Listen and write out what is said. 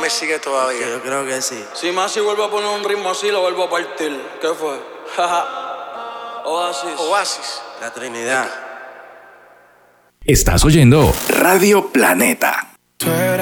me sigue todavía. Yo creo que sí. Si Masi vuelve a poner un ritmo así, lo vuelvo a partir. ¿Qué fue? Oasis. La Trinidad. Estás oyendo Radio Planeta. Tú eras